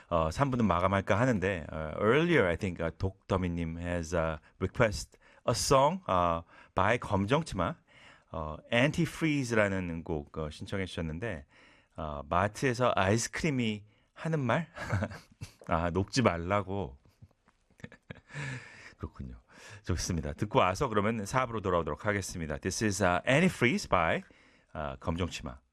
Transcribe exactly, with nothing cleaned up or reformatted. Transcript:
어, 삼 부는 마감할까 하는데 어, earlier I think uh, 독더미님 has uh, request a song uh, by 검정치마 어, Antifreeze라는 곡 어, 신청해 주셨는데 어, 마트에서 아이스크림이 하는 말? 아 녹지 말라고 그렇군요. 좋습니다. 듣고 와서 그러면 사 부로 돌아오도록 하겠습니다. This is uh, Antifreeze by uh, 검정치마.